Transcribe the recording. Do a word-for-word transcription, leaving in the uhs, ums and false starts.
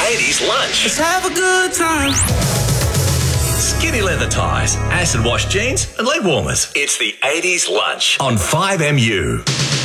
eighties lunch. Let's have a good time. Skinny leather ties, acid wash jeans, and leg warmers. It's the eighties lunch on five M U.